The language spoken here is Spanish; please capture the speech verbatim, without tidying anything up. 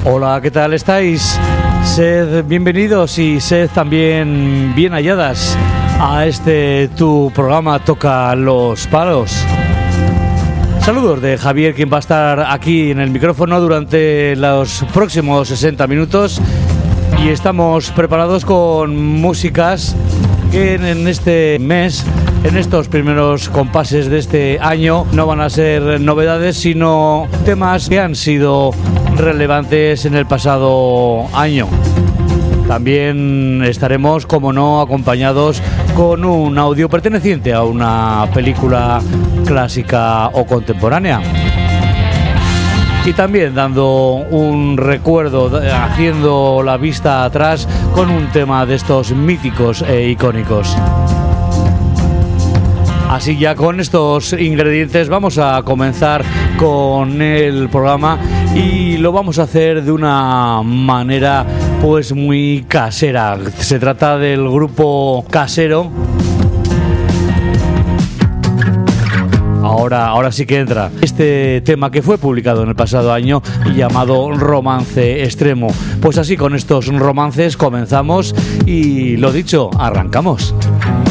Hola, ¿qué tal estáis? Sed bienvenidos y sed también bien halladas a este tu programa Toca los Palos. Saludos de Javier, quien va a estar aquí en el micrófono durante los próximos sesenta minutos, y estamos preparados con músicas que en este mes, en estos primeros compases de este año, no van a ser novedades, sino temas que han sido relevantes en el pasado año. También estaremos, como no, acompañados con un audio perteneciente a una película clásica o contemporánea. Y también dando un recuerdo, haciendo la vista atrás con un tema de estos míticos e icónicos. Así, ya con estos ingredientes vamos a comenzar con el programa, y lo vamos a hacer de una manera pues muy casera. Se trata del grupo Casero. Ahora, ahora sí que entra este tema que fue publicado en el pasado año, llamado Romance Extremo. Pues así, con estos romances comenzamos y, lo dicho, arrancamos.